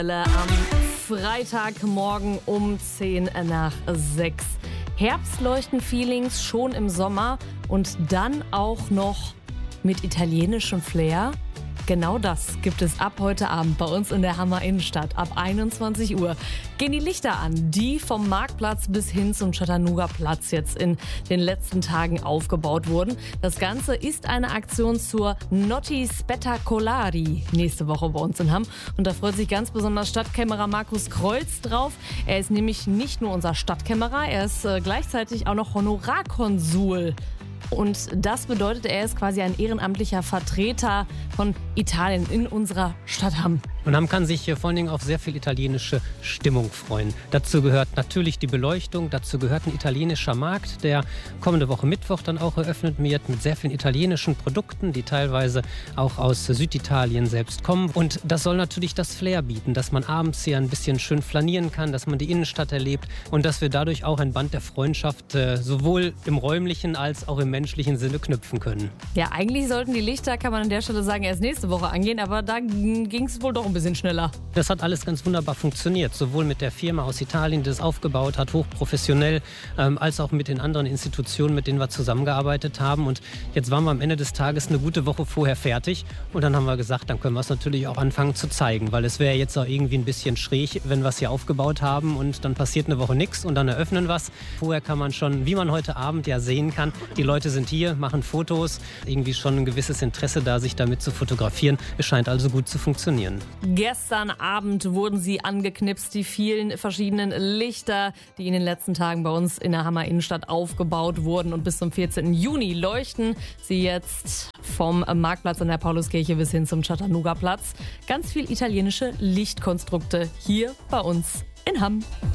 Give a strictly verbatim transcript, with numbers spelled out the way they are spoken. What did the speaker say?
Am Freitagmorgen um zehn nach sechs. Herbstleuchten-Feelings schon im Sommer und dann auch noch mit italienischem Flair. Genau das gibt es ab heute Abend bei uns in der Hammer Innenstadt. Ab einundzwanzig Uhr gehen die Lichter an, die vom Marktplatz bis hin zum Chattanooga-Platz jetzt in den letzten Tagen aufgebaut wurden. Das Ganze ist eine Aktion zur Notti Spettacolari nächste Woche bei uns in Hamm. Und da freut sich ganz besonders Stadtkämmerer Markus Kreuz drauf. Er ist nämlich nicht nur unser Stadtkämmerer, er ist äh, gleichzeitig auch noch Honorarkonsul. Und das bedeutet, er ist quasi ein ehrenamtlicher Vertreter von Italien in unserer Stadt Hamm. Und Hamm kann sich vor allen Dingen auf sehr viel italienische Stimmung freuen. Dazu gehört natürlich die Beleuchtung, dazu gehört ein italienischer Markt, der kommende Woche Mittwoch dann auch eröffnet wird mit sehr vielen italienischen Produkten, die teilweise auch aus Süditalien selbst kommen. Und das soll natürlich das Flair bieten, dass man abends hier ein bisschen schön flanieren kann, dass man die Innenstadt erlebt und dass wir dadurch auch ein Band der Freundschaft äh, sowohl im räumlichen als auch im menschlichen Sinne knüpfen können. Ja, eigentlich sollten die Lichter, kann man an der Stelle sagen, erst nächste Woche angehen, aber da ging es wohl doch ein bisschen schneller. Das hat alles ganz wunderbar funktioniert, sowohl mit der Firma aus Italien, die das aufgebaut hat, hochprofessionell, ähm, als auch mit den anderen Institutionen, mit denen wir zusammengearbeitet haben. Und jetzt waren wir am Ende des Tages eine gute Woche vorher fertig und dann haben wir gesagt, dann können wir es natürlich auch anfangen zu zeigen, weil es wäre jetzt auch irgendwie ein bisschen schräg, wenn wir es hier aufgebaut haben und dann passiert eine Woche nichts und dann eröffnen wir es. Vorher kann man schon, wie man heute Abend ja sehen kann, die Leute sind hier, machen Fotos, irgendwie schon ein gewisses Interesse da, sich damit zu fotografieren. Es scheint also gut zu funktionieren. Gestern Abend wurden sie angeknipst, die vielen verschiedenen Lichter, die in den letzten Tagen bei uns in der Hammer Innenstadt aufgebaut wurden. Und bis zum vierzehnten Juni leuchten sie jetzt vom Marktplatz an der Pauluskirche bis hin zum Chattanooga-Platz. Ganz viel italienische Lichtkonstrukte hier bei uns in Hamm.